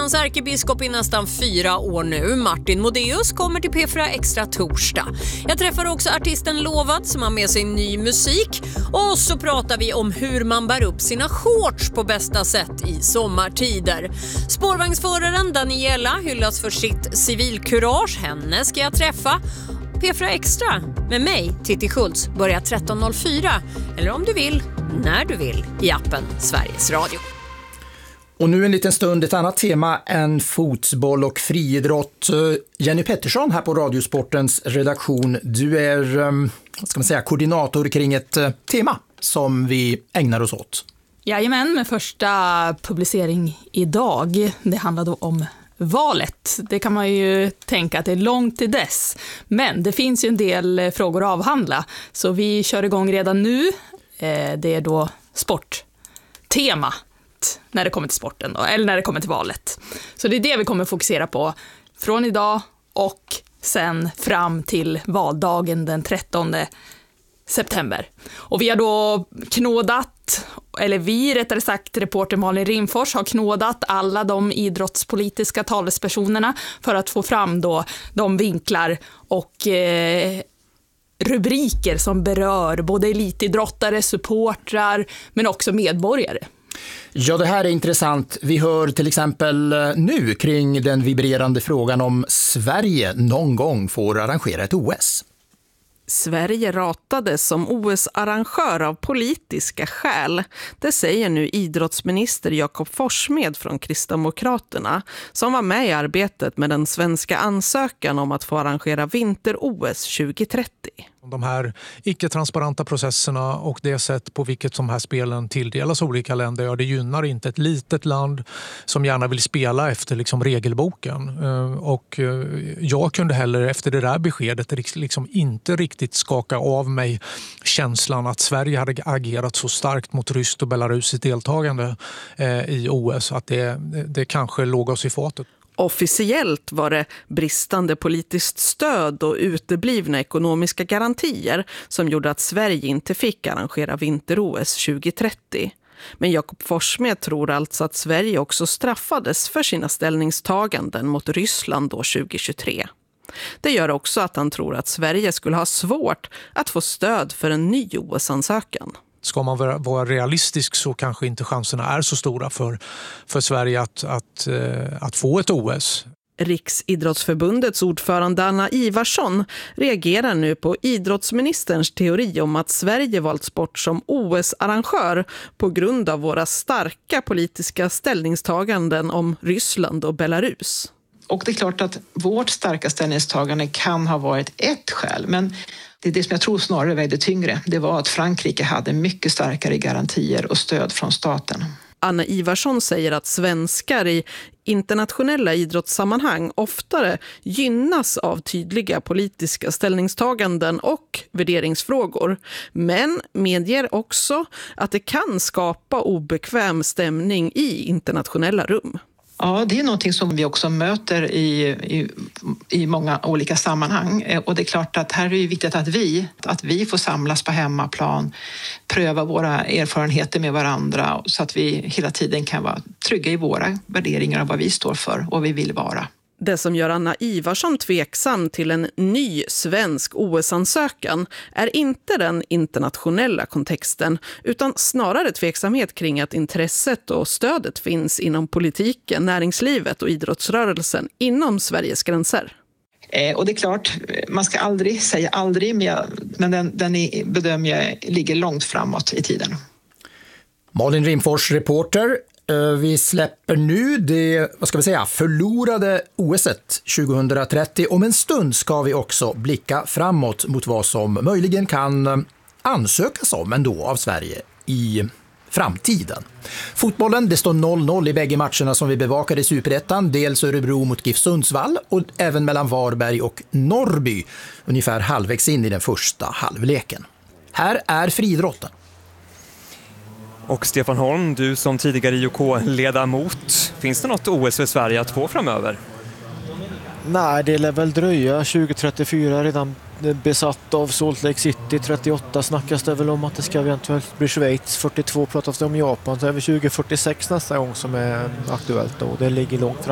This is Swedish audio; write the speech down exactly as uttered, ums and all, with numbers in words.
kyrkans ärkebiskop i nästan fyra år nu, Martin Modéus, kommer till P fyra Extra torsdag. Jag träffar också artisten Lovad som har med sig ny musik. Och så pratar vi om hur man bär upp sina shorts på bästa sätt i sommartider. Spårvagnsföraren Daniela hyllas för sitt civilkurage. Henne ska jag träffa. P fyra Extra med mig, Titti Schultz, börjar tretton noll fyra. Eller om du vill, när du vill, i appen Sveriges Radio. Och nu en liten stund ett annat tema än fotboll och friidrott. Jenny Pettersson här på Radiosportens redaktion. Du är, vad ska man säga, koordinator kring ett tema som vi ägnar oss åt. Jajamän, med första publicering idag. Det handlar då om valet. Det kan man ju tänka att det är långt till dess. Men det finns ju en del frågor att avhandla. Så vi kör igång redan nu. Det är då sporttema när det kommer till sporten då, eller när det kommer till valet. Så det är det vi kommer fokusera på från idag och sen fram till valdagen den trettonde september. Och vi har då knådat, eller vi rättare sagt reporter Malin Rimfors har knådat alla de idrottspolitiska talespersonerna för att få fram då de vinklar och eh, rubriker som berör både elitidrottare, supportrar men också medborgare. Ja, det här är intressant. Vi hör till exempel nu kring den vibrerande frågan om Sverige någon gång får arrangera ett O S. Sverige ratades som O S-arrangör av politiska skäl. Det säger nu idrottsminister Jakob Forssmed från Kristdemokraterna som var med i arbetet med den svenska ansökan om att få arrangera vinter-O S tjugohundratrettio. De här icke-transparenta processerna och det sätt på vilket de här spelen tilldelas olika länder, ja, det gynnar inte ett litet land som gärna vill spela efter liksom regelboken. Och jag kunde heller efter det där beskedet liksom inte riktigt skaka av mig känslan att Sverige hade agerat så starkt mot Ryssland och Belarus i deltagande i O S att det, det kanske låg oss i fatet. Officiellt var det bristande politiskt stöd och uteblivna ekonomiska garantier som gjorde att Sverige inte fick arrangera vinter-O S tjugohundratrettio. Men Jakob Forssmed tror alltså att Sverige också straffades för sina ställningstaganden mot Ryssland då tjugohundratjugotre. Det gör också att han tror att Sverige skulle ha svårt att få stöd för en ny O S-ansökan. Ska man vara realistisk så kanske inte chanserna är så stora för, för Sverige att, att, att få ett O S. Riksidrottsförbundets ordförande Anna Ivarsson reagerar nu på idrottsministerns teori om att Sverige valts bort som O S-arrangör på grund av våra starka politiska ställningstaganden om Ryssland och Belarus. Och det är klart att vårt starka ställningstagande kan ha varit ett skäl, men det är det som jag tror snarare vägde tyngre. Det var att Frankrike hade mycket starkare garantier och stöd från staten. Anna Ivarsson säger att svenskar i internationella idrottssammanhang oftare gynnas av tydliga politiska ställningstaganden och värderingsfrågor. Men medger också att det kan skapa obekväm stämning i internationella rum. Ja, det är någonting som vi också möter i, i, i många olika sammanhang. Och det är klart att här är det viktigt att vi, att vi får samlas på hemmaplan, pröva våra erfarenheter med varandra så att vi hela tiden kan vara trygga i våra värderingar av vad vi står för och vi vill vara. Det som gör Anna Ivarsson tveksam till en ny svensk O S-ansökan är inte den internationella kontexten utan snarare tveksamhet kring att intresset och stödet finns inom politiken, näringslivet och idrottsrörelsen inom Sveriges gränser. Eh, och det är klart, man ska aldrig säga aldrig, men den, den är, bedömer jag ligger långt framåt i tiden. Malin Rimfors, reporter. Vi släpper nu det, vad ska vi säga, förlorade O S-et tjugohundratrettio. Om en stund ska vi också blicka framåt mot vad som möjligen kan ansökas om ändå av Sverige i framtiden. Fotbollen, det står noll noll i bägge matcherna som vi bevakade i Superettan. Dels Örebro mot GIF Sundsvall och även mellan Varberg och Norrby. Ungefär halvvägs in i den första halvleken. Här är friidrotten. Och Stefan Holm, du som tidigare I O K-ledamot, finns det något O S för Sverige att få framöver? Nej, det lär väl dröja. tjugo trettiofyra redan besatt av Salt Lake City. trettioåtta snackas det väl om att det ska eventuellt bli Schweiz. fyrtiotvå pratas det om Japan. Så är det tjugo fyrtiosex nästa gång som är aktuellt då. Det ligger långt fram.